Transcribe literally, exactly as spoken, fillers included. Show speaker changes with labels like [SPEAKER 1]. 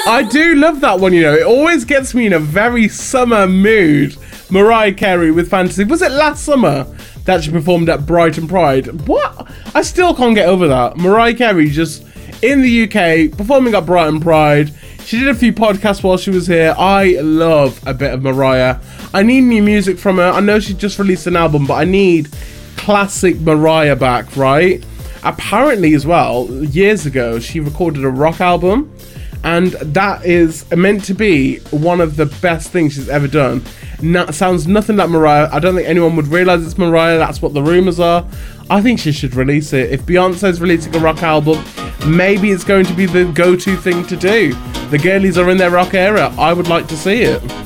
[SPEAKER 1] I do love that one, you know. It always gets me in a very summer mood. Mariah Carey with Fantasy. Was it last summer that she performed at Brighton Pride? What? I still can't get over that. Mariah Carey just in the U K performing at Brighton Pride. She did a few podcasts while she was here. I love a bit of Mariah. I need new music from her. I know she just released an album, but I need classic Mariah back, right? Apparently as well, years ago, she recorded a rock album, and that is meant to be one of the best things she's ever done. No, sounds nothing like Mariah. I don't think anyone would realise it's Mariah. That's what the rumours are. I think she should release it. If Beyonce's releasing a rock album, maybe it's going to be the go-to thing to do. The girlies are in their rock era. I would like to see it.